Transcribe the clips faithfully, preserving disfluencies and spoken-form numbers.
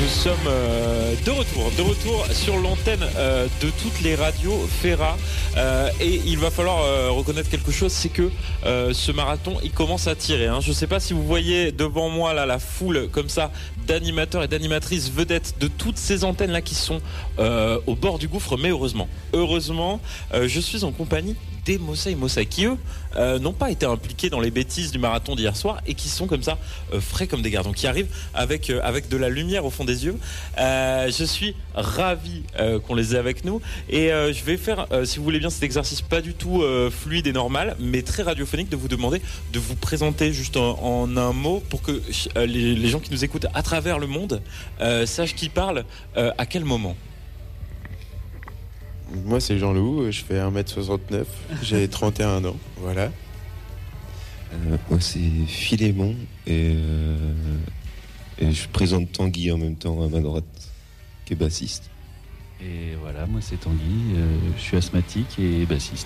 sommes euh, de retour, de retour sur l'antenne euh, de toutes les radios Fera euh, et il va falloir euh, reconnaître quelque chose, c'est que euh, ce marathon il commence à tirer. Hein. Je ne sais pas si vous voyez devant moi là la foule comme ça d'animateurs et d'animatrices vedettes de toutes ces antennes là qui sont euh, au bord du gouffre, mais heureusement, heureusement, euh, je suis en compagnie des Mosaï Mosaï qui eux euh, n'ont pas été impliqués dans les bêtises du marathon d'hier soir et qui sont comme ça euh, frais comme des gardons, qui arrivent avec, euh, avec de la lumière au fond des yeux. Euh, je suis ravi euh, qu'on les ait avec nous et euh, je vais faire, euh, si vous voulez bien, cet exercice pas du tout euh, fluide et normal mais très radiophonique de vous demander de vous présenter juste en, en un mot pour que euh, les, les gens qui nous écoutent à travers le monde euh, sachent qui parle euh, à quel moment. Moi c'est Jean-Loup, je fais un mètre soixante-neuf, j'ai trente et un ans, voilà. Euh, moi c'est Philémon et, euh, et je présente Tanguy en même temps à ma droite, qui est bassiste. Et voilà, moi c'est Tanguy, euh, je suis asthmatique et bassiste.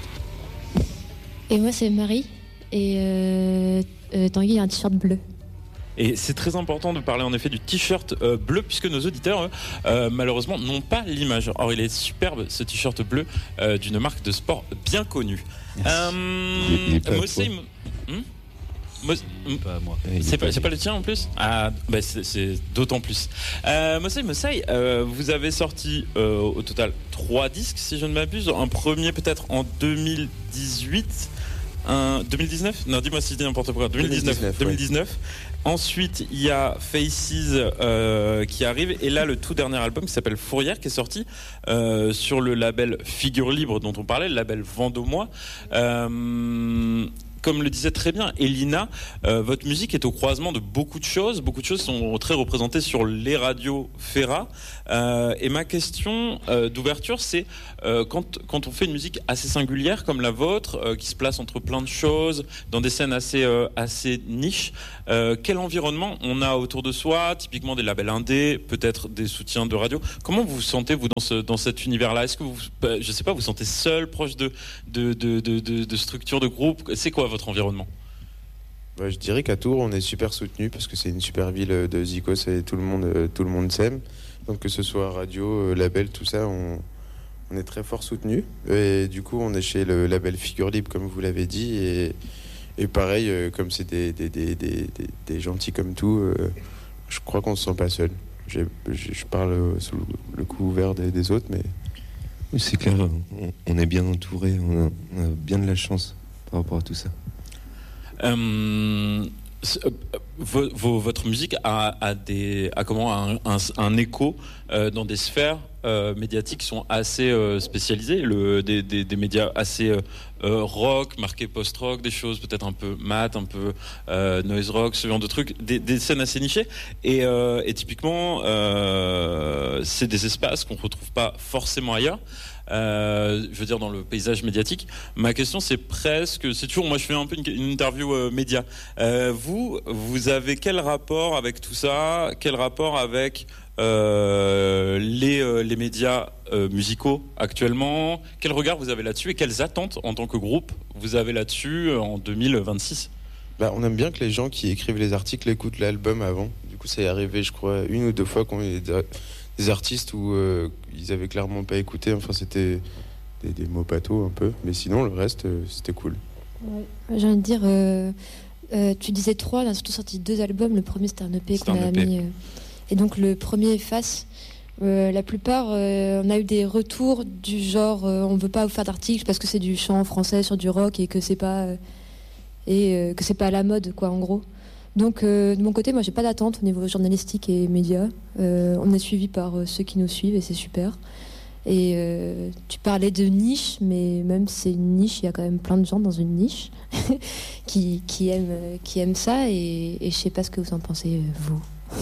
Et moi c'est Marie et euh, euh, Tanguy a un t-shirt bleu. Et c'est très important de parler en effet du t-shirt euh, bleu puisque nos auditeurs euh, malheureusement n'ont pas l'image. Or il est superbe ce t-shirt bleu euh, d'une marque de sport bien connue. Euh, il est pas moi, c'est, hmm moi, pas moi. C'est pas, c'est pas le tien en plus. Ah bah c'est, c'est d'autant plus. Euh, Mosaï Mosaï, euh, vous avez sorti euh, au total trois disques si je ne m'abuse. Un premier peut-être en deux mille dix-huit. Un deux mille dix-neuf ? Non, dis-moi si je dis n'importe quoi. deux mille dix-neuf. deux mille dix-neuf. Ouais. Ensuite, il y a Faces euh, qui arrive. Et là, le tout dernier album qui s'appelle Fourrière, qui est sorti euh, sur le label Figure Libre dont on parlait, le label Vendômois. Euh, Comme le disait très bien Elina, euh, votre musique est au croisement de beaucoup de choses. Beaucoup de choses sont très représentées sur les radios Fera. Euh, et ma question euh, d'ouverture, c'est euh, quand, quand on fait une musique assez singulière comme la vôtre, euh, qui se place entre plein de choses, dans des scènes assez, euh, assez niches, euh, quel environnement on a autour de soi, typiquement des labels indés, peut-être des soutiens de radio. Comment vous vous sentez, vous, dans, ce, dans cet univers-là ? Est-ce que vous, je sais pas, vous vous sentez seul, proche de, de, de, de, de, de structures, de groupes ? C'est quoi votre environnement ? Bah, je dirais qu'à Tours on est super soutenu parce que c'est une super ville de Zikos et tout le monde, tout le monde s'aime. Donc que ce soit radio, label, tout ça, on, on est très fort soutenu. Et du coup on est chez le label Figure Libre comme vous l'avez dit. Et, et pareil, comme c'est des, des, des, des, des, des gentils comme tout, je crois qu'on se sent pas seul. J'ai, je parle sous le couvert des, des autres, mais... Oui, c'est clair, on, on est bien entouré, on a, on a bien de la chance par rapport à tout ça. Euh, v- v- votre musique a, a, des, a comment, un, un, un écho euh, dans des sphères euh, médiatiques qui sont assez euh, spécialisées, le, des, des, des médias assez euh, euh, rock, marqués post-rock, des choses peut-être un peu mat, un peu euh, noise rock, ce genre de trucs, des, des scènes assez nichées. Et, euh, et typiquement, euh, c'est des espaces qu'on ne retrouve pas forcément ailleurs. Euh, je veux dire dans le paysage médiatique. Ma question c'est presque, c'est toujours, moi je fais un peu une, une interview euh, média. Euh, vous, vous avez quel rapport avec tout ça ? Quel rapport avec euh, les, euh, les médias euh, musicaux actuellement ? Quel regard vous avez là-dessus et quelles attentes en tant que groupe vous avez là-dessus euh, en deux mille vingt-six ? Bah, on aime bien que les gens qui écrivent les articles écoutent l'album avant. Du coup, ça est arrivé, je crois, une ou deux fois qu'on est des artistes où euh, ils avaient clairement pas écouté. Enfin, c'était des, des mots pathos un peu, mais sinon le reste, euh, c'était cool. Ouais. J'ai envie de dire, euh, euh, tu disais trois, on a surtout sorti deux albums. Le premier c'était un E P c'était qu'on un a E P. mis, euh, et donc le premier Face. Euh, la plupart, euh, on a eu des retours du genre, euh, on veut pas vous faire d'articles parce que c'est du chant français sur du rock et que c'est pas euh, et euh, que c'est pas à la mode, quoi, en gros. Donc euh, de mon côté, moi j'ai pas d'attente au niveau journalistique et médias. Euh, on est suivi par euh, ceux qui nous suivent et c'est super. Et euh, tu parlais de niche, mais même si c'est une niche, il y a quand même plein de gens dans une niche qui, qui, aiment, qui aiment ça et, et je sais pas ce que vous en pensez, vous.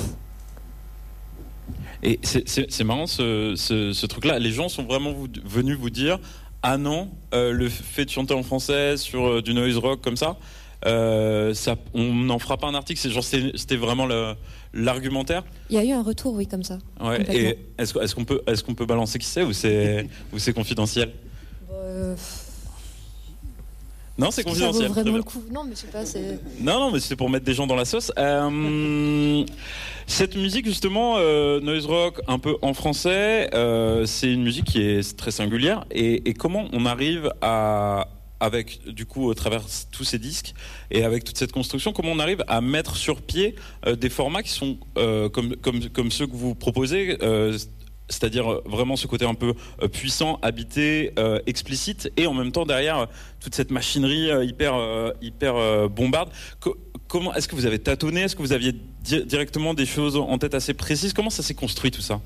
Et c'est, c'est, c'est marrant ce, ce, ce truc-là. Les gens sont vraiment vous, venus vous dire ah non, euh, le fait de chanter en français sur euh, du noise rock comme ça, Euh, ça, on n'en fera pas un article. C'est genre, c'était, c'était vraiment le, l'argumentaire. Il y a eu un retour, oui, comme ça. Ouais. Et est-ce, est-ce qu'on peut, est-ce qu'on peut balancer qui c'est ou c'est, ou c'est confidentiel? euh... Non, c'est Ça vaut confidentiel. très vraiment bien. le coup. Non, mais je sais pas, c'est. Non, non, mais c'est pour mettre des gens dans la sauce. Euh, cette musique, justement, euh, noise rock, un peu en français, euh, c'est une musique qui est très singulière. Et, et comment on arrive à, avec, du coup, au travers tous ces disques et avec toute cette construction, comment on arrive à mettre sur pied euh, des formats qui sont euh, comme, comme, comme ceux que vous proposez, euh, c'est-à-dire vraiment ce côté un peu euh, puissant, habité, euh, explicite, et en même temps derrière euh, toute cette machinerie euh, hyper, euh, hyper euh, bombarde. Co- comment est-ce que vous avez tâtonné? Est-ce que vous aviez di- directement des choses en tête assez précises? Comment ça s'est construit tout ça?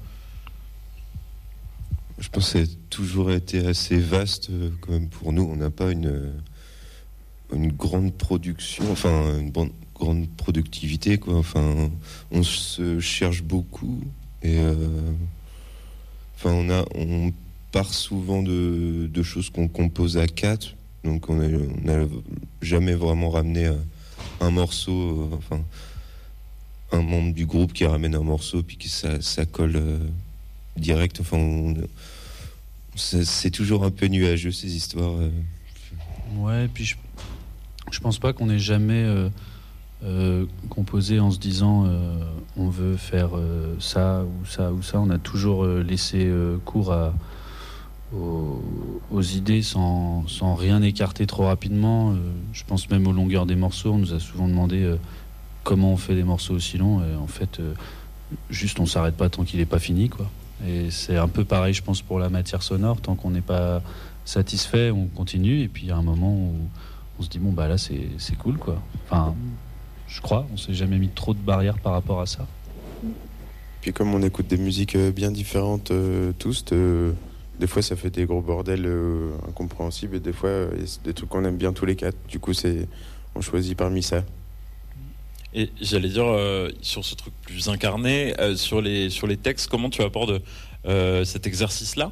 Je pense que ça a toujours été assez vaste euh, quand même pour nous. On n'a pas une, euh, une grande production, enfin une grande, grande productivité, quoi. Enfin, on se cherche beaucoup et euh, enfin on a on part souvent de, de choses qu'on compose à quatre, donc on n'a jamais vraiment ramené un, un morceau, euh, enfin un membre du groupe qui ramène un morceau puis que ça, ça colle euh, direct. Enfin, on, c'est, c'est toujours un peu nuageux ces histoires. Euh. Ouais, puis je, je pense pas qu'on ait jamais euh, euh, composé en se disant euh, on veut faire euh, ça ou ça ou ça. On a toujours euh, laissé euh, cours à, aux, aux idées sans, sans rien écarter trop rapidement. Euh, je pense même aux longueurs des morceaux. On nous a souvent demandé euh, comment on fait des morceaux aussi longs. Et en fait, euh, juste on s'arrête pas tant qu'il n'est pas fini, quoi. Et c'est un peu pareil, je pense, pour la matière sonore. Tant qu'on n'est pas satisfait, on continue. Et puis il y a un moment où on se dit bon bah là c'est, c'est cool, quoi. Enfin, je crois, on s'est jamais mis trop de barrières par rapport à ça. Puis comme on écoute des musiques euh, bien différentes euh, tous, euh, des fois ça fait des gros bordels euh, incompréhensibles, et des fois euh, c'est des trucs qu'on aime bien tous les quatre. Du coup c'est, on choisit parmi ça. Et j'allais dire, euh, sur ce truc plus incarné, euh, sur, les, sur les textes, comment tu abordes euh, cet exercice-là?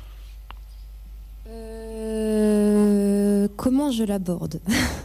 Euh, comment je l'aborde?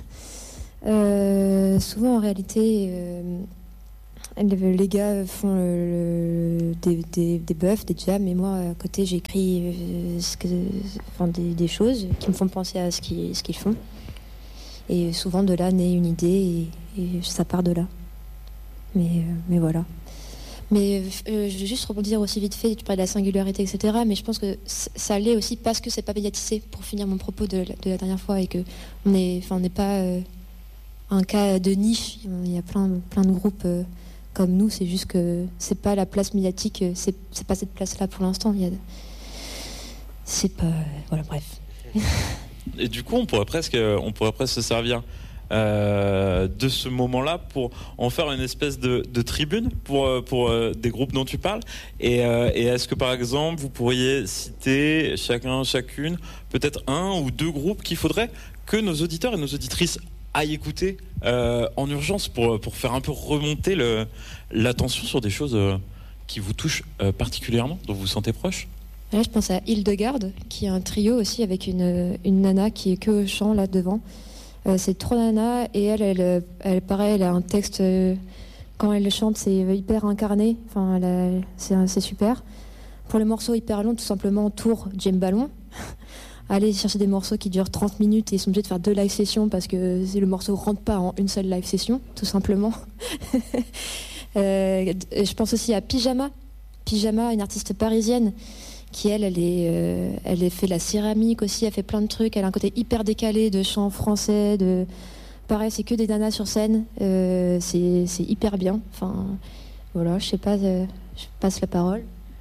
euh, Souvent, en réalité, euh, les gars font le, le, des, des, des buffs, des jams, et moi, à côté, j'écris euh, ce que, enfin, des, des choses qui me font penser à ce qu'ils, ce qu'ils font. Et souvent, de là naît une idée, et, et ça part de là. Mais, euh, mais voilà. Mais euh, je vais juste rebondir aussi vite fait, tu parlais de la singularité, et cetera. Mais je pense que ça l'est aussi parce que c'est pas médiatisé, pour finir mon propos de, de la dernière fois, et que on est, enfin, on n'est pas euh, un cas de niche. Il y a plein, plein de groupes euh, comme nous. C'est juste que c'est pas la place médiatique, c'est, c'est pas cette place-là pour l'instant. Il y a, c'est pas, voilà, bref. Et du coup, on pourrait presque, on pourrait presque se servir euh, de ce moment-là pour en faire une espèce de, de tribune pour, pour euh, des groupes dont tu parles. Et, euh, et est-ce que, par exemple, vous pourriez citer chacun, chacune, peut-être un ou deux groupes qu'il faudrait que nos auditeurs et nos auditrices aillent écouter euh, en urgence pour, pour faire un peu remonter le, l'attention sur des choses euh, qui vous touchent euh, particulièrement, dont vous vous sentez proche? Là, je pense à Hildegarde, qui est un trio aussi avec une, une nana qui est que au chant là devant. Euh, c'est trois nanas, et elle, elle, elle, pareil, elle a un texte, euh, quand elle chante, c'est hyper incarné. Enfin, elle a, c'est, c'est super. Pour les morceaux hyper longs, tout simplement, tour, James Ballon. Aller chercher des morceaux qui durent trente minutes et ils sont obligés de faire deux live sessions parce que le morceau ne rentre pas en une seule live session, tout simplement. euh, je pense aussi à Pyjama. Pyjama, une artiste parisienne qui elle, elle est, euh, elle a fait de la céramique aussi, elle fait plein de trucs, elle a un côté hyper décalé de chant français, de pareil, c'est que des nanas sur scène, euh, c'est, c'est hyper bien. Enfin, voilà, je sais pas, euh, je passe la parole.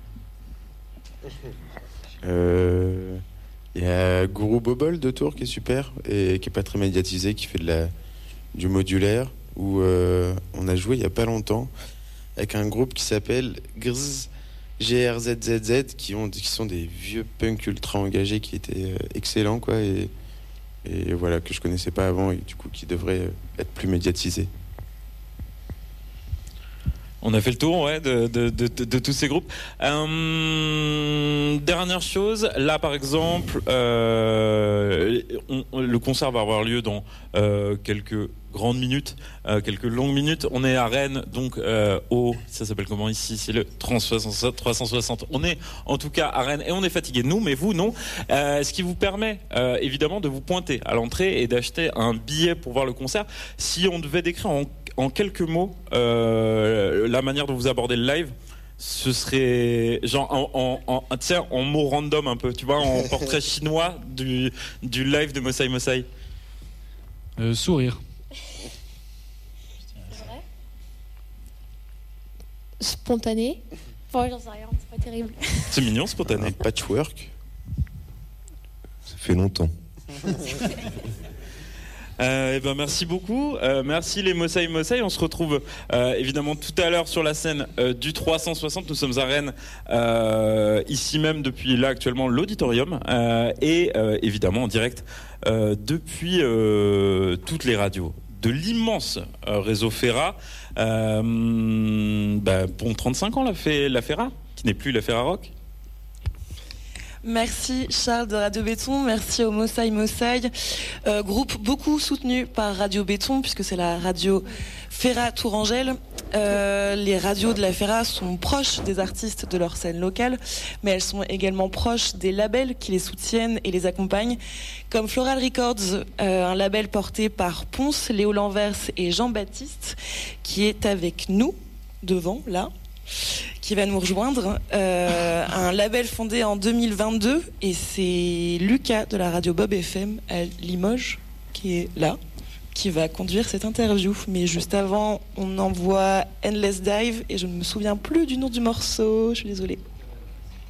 Euh, Il y a Guru Bobol de Tours qui est super et qui est pas très médiatisé, qui fait de la du modulaire, où euh, on a joué il y a pas longtemps avec un groupe qui s'appelle Grz. G R Z Z Z, qui, ont, qui sont des vieux punks ultra engagés qui étaient euh, excellents, quoi, et, et voilà, que je connaissais pas avant et du coup qui devraient euh, être plus médiatisés. On a fait le tour, ouais, de, de, de, de, de tous ces groupes. Euh, dernière chose, là par exemple, euh, on, on, le concert va avoir lieu dans euh, quelques grandes minutes, euh, quelques longues minutes. On est à Rennes, donc euh, au, ça s'appelle comment ici? C'est le trois cent soixante. On est en tout cas à Rennes et on est fatigué, nous, mais vous non. Euh, ce qui vous permet euh, évidemment de vous pointer à l'entrée et d'acheter un billet pour voir le concert. Si on devait décrire en En quelques mots, euh, la manière dont vous abordez le live, ce serait genre en, en, en, tiens, en mots random un peu, tu vois, en portrait chinois du, du live de Mosai Mosai. Euh, sourire. Spontané. Bon, j'en sais rien, c'est pas terrible. C'est mignon, spontané. Un patchwork. Ça fait longtemps. Euh, eh ben merci beaucoup, euh, merci les Mosai Mosai. On se retrouve euh, évidemment tout à l'heure sur la scène euh, du trois cent soixante. Nous sommes à Rennes, euh, ici même depuis là actuellement l'auditorium euh, et euh, évidemment en direct euh, depuis euh, toutes les radios de l'immense euh, réseau Ferra. Euh, bah, bon trente-cinq ans la, fait, la Ferra, qui n'est plus la Ferra Rock. Merci Charles de Radio Béton, merci au Mosai Mosai, euh, groupe beaucoup soutenu par Radio Béton puisque c'est la radio Ferra Tourangelle. Euh, les radios de la Ferra sont proches des artistes de leur scène locale, mais elles sont également proches des labels qui les soutiennent et les accompagnent, comme Floral Records, euh, un label porté par Ponce, Léo Lanvers et Jean-Baptiste, qui est avec nous, devant, là, qui va nous rejoindre, euh, un label fondé en deux mille vingt-deux, et c'est Lucas de la radio Bob F M à Limoges qui est là, qui va conduire cette interview. Mais juste avant, on envoie Endless Dive et je ne me souviens plus du nom du morceau, je suis désolée.